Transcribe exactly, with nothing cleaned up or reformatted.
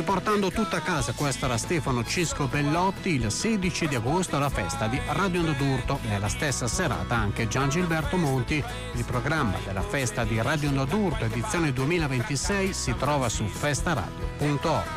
Riportando tutto a casa, questo era Stefano Cisco Bellotti. Il sedici di agosto alla festa di Radio Onda d'Urto. Nella stessa serata anche Gian Gilberto Monti. Il programma della festa di Radio Onda d'Urto edizione duemilaventisei si trova su festaradio punto org.